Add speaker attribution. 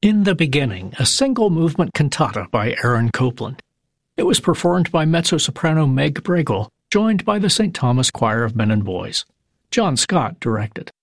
Speaker 1: In the Beginning, a single-movement cantata by Aaron Copland. It was performed by mezzo-soprano Meg Bregel, joined by the St. Thomas Choir of Men and Boys. John Scott directed.